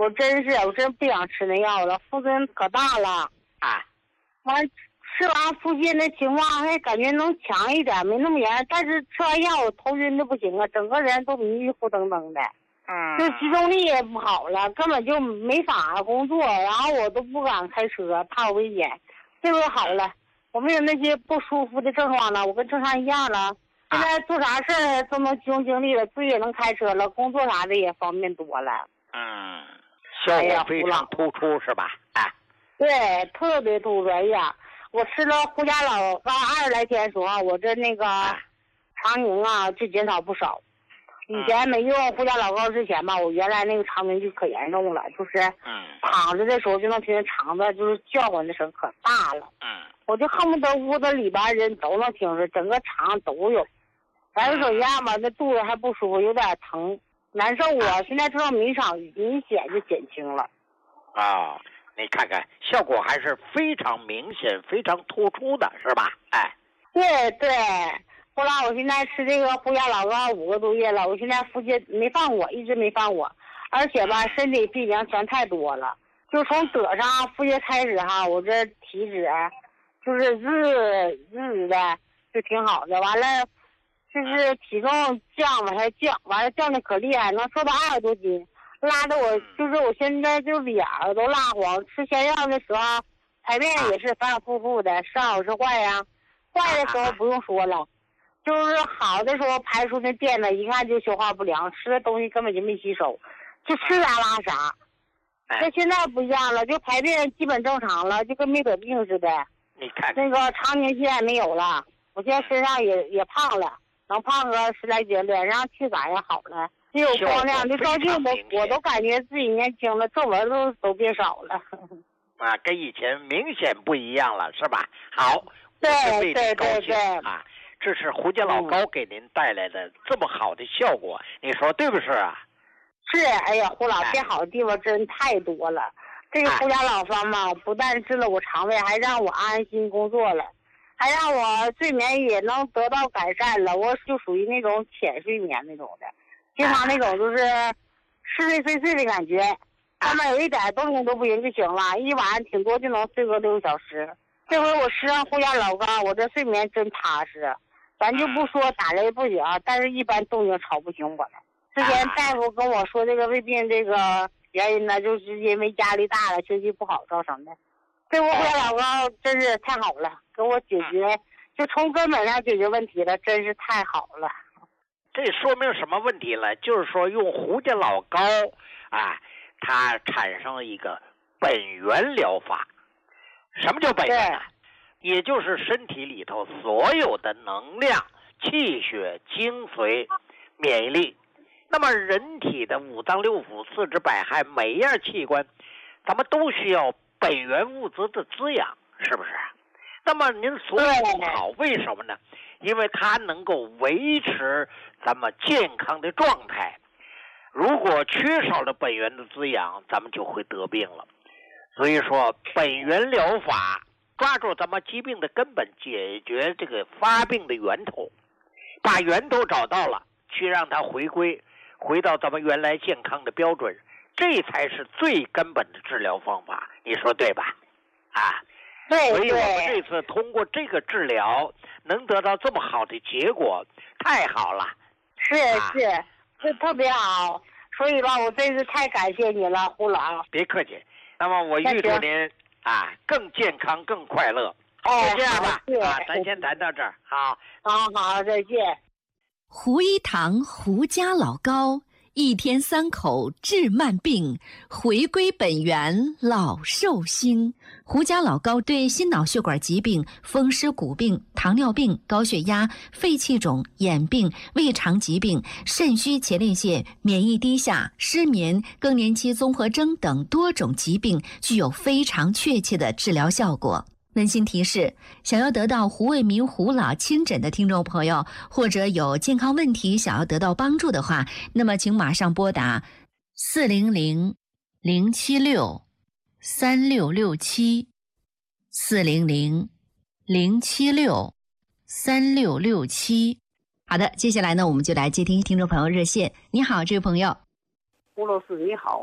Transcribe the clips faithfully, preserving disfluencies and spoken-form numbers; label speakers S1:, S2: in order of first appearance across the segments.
S1: 我真是我真不想吃那药了，副作用可大了
S2: 啊。
S1: 完吃完腹泻的情况还感觉能强一点，没那么严，但是吃完药我头晕的不行啊，整个人都迷迷糊瞪瞪的。
S2: 嗯，
S1: 就集中力也不好了，根本就没法工作，然后我都不敢开车，怕危险。这回好了，我没有那些不舒服的症状了，我跟正常一样了。现在做啥事儿都能集中精力了，自己也能开车了，工作啥的也方便多了。
S2: 嗯，效果非常突出、哎、是吧？哎，
S1: 对，特别突出。哎呀，我吃了胡家老膏二十来天的时候，我这那个肠凝啊就减少不少。以前没用胡家老膏之前吧，我原来那个肠凝就可严重了，就是躺着的时候就能听见肠子就是叫唤的声可大了，
S2: 嗯，
S1: 我就恨不得屋子里边人都能听着，整个肠都有。反正怎样吧，那肚子还不舒服，有点疼，难受啊。现在这种明显明显就减轻了。
S2: 啊、哦，你看看效果还是非常明显、非常突出的，是吧？哎，
S1: 对对。后来我现在吃这个胡家老膏五个多月了，我现在腹泻没犯我，一直没犯我，而且吧身体病情全太多了，就从得上腹泻开始哈，我这体脂就是日日的就挺好的，完了就是体重降往下降，完了降的可厉害，能瘦到二十多斤，拉的我就是我现在就脸都蜡黄，吃仙药的时候排便也是反反复复的，是好是坏呀？坏的时候不用说了。就是好的时候排出那便呢，一看就消化不良，吃的东西根本就没吸收，就吃啥拉啥。那现在不一样了，就排便基本正常了，就跟没得病似的。
S2: 你看
S1: 那个肠凝现在没有了，我现在身上也也胖了，能胖个十来斤，脸上气色也好了，也有光亮，就照镜子我都感觉自己年轻了，皱纹都都变少了。
S2: 啊，跟以前明显不一样了，是吧？好，
S1: 对对对对
S2: 啊。这是胡家老膏给您带来的这么好的效果，嗯、你说对不是啊？
S1: 是，哎呀，胡老变好的地方真太多了。这个胡家老方嘛，不但治了我肠胃，还让我安心工作了，还让我睡眠也能得到改善了。我就属于那种浅睡眠那种的，经常那种就是嗜睡睡睡的感觉，上面有一点动静都不行就行了，一晚上挺多就能睡个六个小时。这回我吃上胡家老膏，我这睡眠真踏实。咱就不说打雷不行，但是一般动静吵不醒我了。之前大夫跟我说这个胃病这个原因呢，就是因为压力大了，休息不好造成的。这回胡家老膏真是太好了，给我解决，就从根本上解决问题了，真是太好了。
S2: 这说明什么问题了？就是说用胡家老膏啊，它产生了一个本源疗法。什么叫本源啊？也就是身体里头所有的能量、气血、精髓、免疫力。那么人体的五脏六腑、四肢百骸，每一样器官，咱们都需要本源物质的滋养，是不是？那么您所以好，为什么呢？因为它能够维持咱们健康的状态。如果缺少了本源的滋养，咱们就会得病了。所以说，本源疗法。抓住咱们疾病的根本，解决这个发病的源头，把源头找到了，去让它回归，回到咱们原来健康的标准，这才是最根本的治疗方法。你说对吧？啊，
S1: 对，
S2: 所以我们这次通过这个治疗，能得到这么好的结果，太好了。
S1: 是是，这特别好。所以吧，我真是太感谢你了，胡老。
S2: 别客气。那么我预祝您。啊，更健康，更快乐。
S1: 哦，
S2: 就这样吧。
S1: 啊，
S2: 咱先谈到这儿。好，
S1: 好好，再见。
S3: 胡一堂胡家老膏，一天三口治慢病，回归本源老寿星。胡家老膏对心脑血管疾病、风湿骨病、糖尿病、高血压、肺气肿、眼病、胃肠疾病、肾虚前列腺、免疫低下、失眠、更年期综合征等多种疾病具有非常确切的治疗效果。温馨提示：想要得到胡卫民胡老亲诊的听众朋友，或者有健康问题想要得到帮助的话，那么请马上拨打四零零零七六三六六七四零零零七六三六六七。好的，接下来呢，我们就来接听听众朋友热线。你好，这位朋友。
S4: 胡老师你好，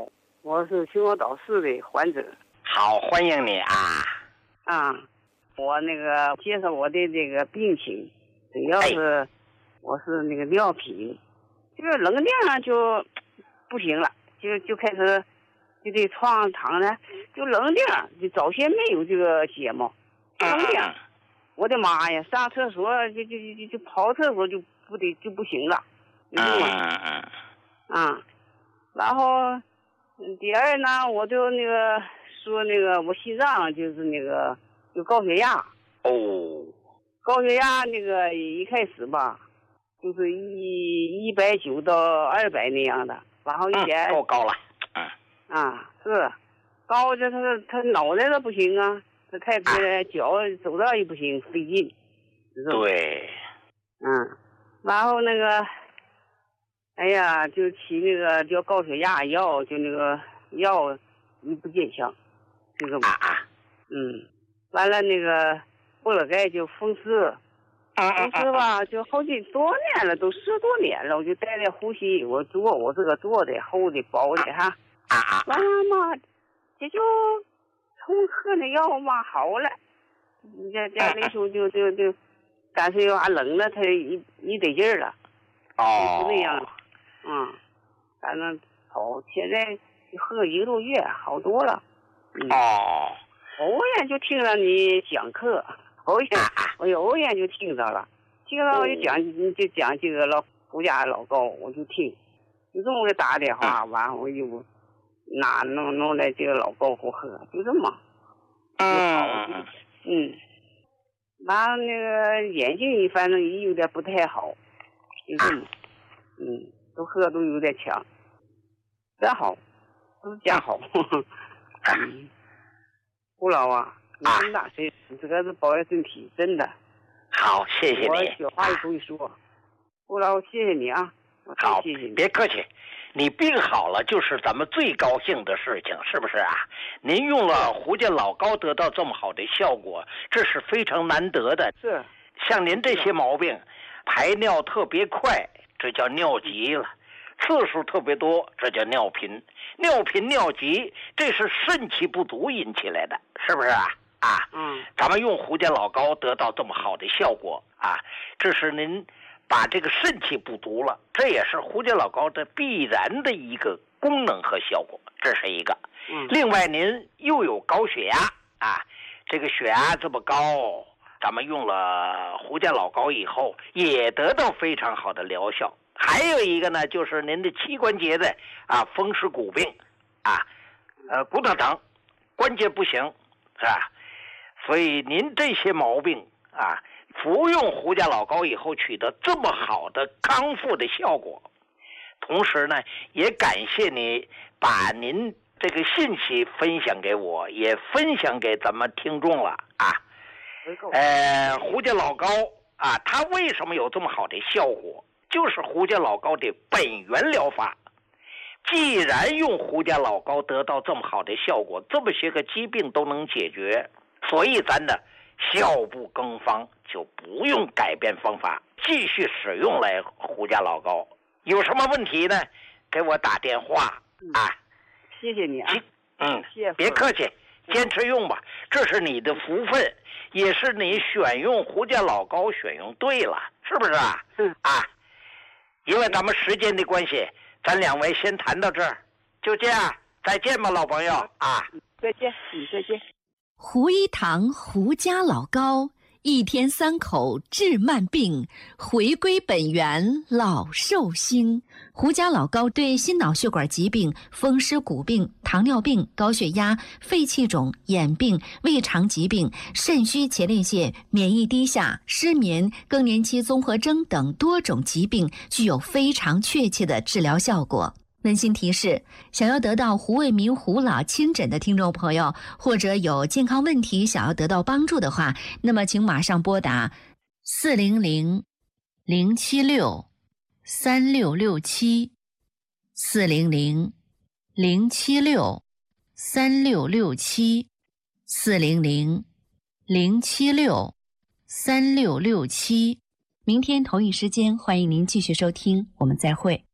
S4: 我是秦皇岛市的患者。
S2: 好，欢迎你啊！
S4: 啊，我那个介绍我的这个病情，主要是、哎、我是那个尿频，这个能量就不行了，就就开始就这床躺呢，就能量就早先没有这个血嘛，能量，我的妈呀，上厕所就就就就跑厕所就不得就不行了，你懂吗？啊，然后第二呢，我就那个说那个我心脏就是那个有高血压。
S2: 哦，
S4: 高血压那个一开始吧，就是一一百九到二百那样的，然后一点、
S2: 嗯、够高了。嗯
S4: 啊，是高，这他他脑袋都不行啊，他太太脚走道也不行，费劲。
S2: 对。
S4: 嗯，然后那个。哎呀，就起那个叫高血压药，就那个药一不见效，这个
S2: 啊，
S4: 嗯，完了那个不了该就风湿，风湿吧，就好几多年了，都十多年了，我就带着呼吸，我做我这个做的厚的薄的哈，完了嘛，这就从喝那药嘛好了，这这那时候就就就，但是又还冷了，他一一得劲儿了，
S2: 哦，
S4: 就那样。嗯，反正好，现在喝一个多月，好多了。
S2: 嗯、哦，
S4: 偶然就听了你讲课，偶然我有偶然就听到了，听到就讲、哦、就讲这个老胡家老高，我就听，就这么给打电话，完、嗯、我就拿弄弄来这个老高给我喝，就这么，
S2: 嗯
S4: 嗯，完了那个眼睛反正也有点不太好，就这么，嗯。都喝都有点强，真好，都是真好。嗯，胡老啊，你这么大岁数，这个是保养身体，真的。
S2: 好，谢谢你。
S4: 我小话也不会说，胡老，谢谢你啊。
S2: 好，
S4: 谢谢你。
S2: 别客气，你病好了就是咱们最高兴的事情，是不是啊？您用了胡家老高得到这么好的效果，这是非常难得的。
S4: 是。
S2: 像您这些毛病，排尿特别快。这叫尿急了，次数特别多，这叫尿频。尿频尿急，这是肾气不足引起来的，是不是啊？啊，
S4: 嗯，
S2: 咱们用胡家老高得到这么好的效果啊，这是您把这个肾气不足了，这也是胡家老高的必然的一个功能和效果，这是一个。
S4: 嗯，
S2: 另外您又有高血压啊，这个血压这么高。咱们用了胡家老高以后，也得到非常好的疗效。还有一个呢，就是您的膝关节的啊风湿骨病，啊，呃骨头疼，关节不行，是吧？所以您这些毛病啊，服用胡家老高以后取得这么好的康复的效果，同时呢，也感谢你把您这个信息分享给我，也分享给咱们听众了啊。呃，胡家老高啊，它为什么有这么好的效果？就是胡家老高的本源疗法。既然用胡家老高得到这么好的效果，这么些个疾病都能解决，所以咱呢效不更方，就不用改变方法，继续使用来胡家老高。有什么问题呢？给我打电话啊！
S4: 谢谢你啊！
S2: 嗯，
S4: 谢谢，
S2: 别客气。坚持用吧，这是你的福分，也是你选用胡家老高选用对了，是不是啊？
S4: 嗯
S2: 啊，因为咱们时间的关系，咱两位先谈到这儿，就这样，再见吧，老朋友啊！
S4: 再见，嗯，再见。
S3: 胡一堂胡家老高，一天三口治慢病，回归本源老寿星。胡家老高对心脑血管疾病、风湿骨病、糖尿病、高血压、肺气肿、眼病、胃肠疾病、肾虚前列腺、免疫低下、失眠、更年期综合征等多种疾病具有非常确切的治疗效果。温馨提示：想要得到胡卫民胡老亲诊的听众朋友，或者有健康问题想要得到帮助的话，那么请马上拨打四零零零七六三六六七四零零零七六三六六七四零零零七六三六六七。明天同一时间，欢迎您继续收听，我们再会。